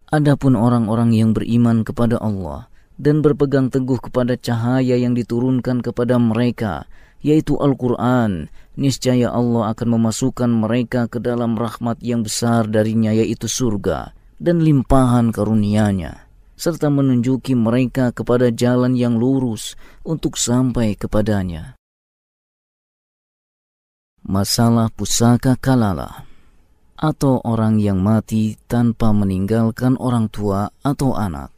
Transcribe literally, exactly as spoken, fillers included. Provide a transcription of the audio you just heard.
Adapun orang-orang yang beriman kepada Allah dan berpegang teguh kepada cahaya yang diturunkan kepada mereka, yaitu Al-Quran, niscaya Allah akan memasukkan mereka ke dalam rahmat yang besar darinya, yaitu surga, dan limpahan karunia-Nya, serta menunjuki mereka kepada jalan yang lurus untuk sampai kepadanya. Masalah pusaka kalala, atau orang yang mati tanpa meninggalkan orang tua atau anak.